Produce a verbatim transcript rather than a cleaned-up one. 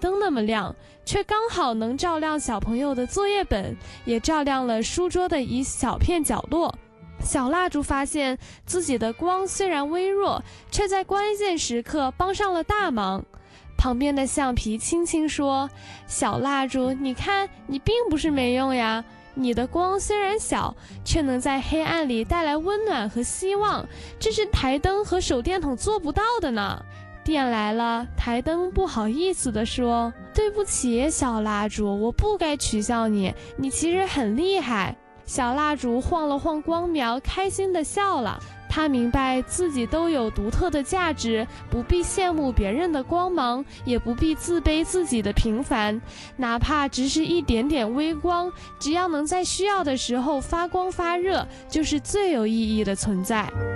灯那么亮，却刚好能照亮小朋友的作业本，也照亮了书桌的一小片角落。小蜡烛发现自己的光虽然微弱，却在关键时刻帮上了大忙。旁边的橡皮轻轻说：小蜡烛，你看，你并不是没用呀，你的光虽然小，却能在黑暗里带来温暖和希望，这是台灯和手电筒做不到的呢。电来了，台灯不好意思地说：对不起，小蜡烛，我不该取笑你，你其实很厉害。小蜡烛晃了晃光苗，开心地笑了。他明白自己都有独特的价值，不必羡慕别人的光芒，也不必自卑自己的平凡，哪怕只是一点点微光，只要能在需要的时候发光发热，就是最有意义的存在。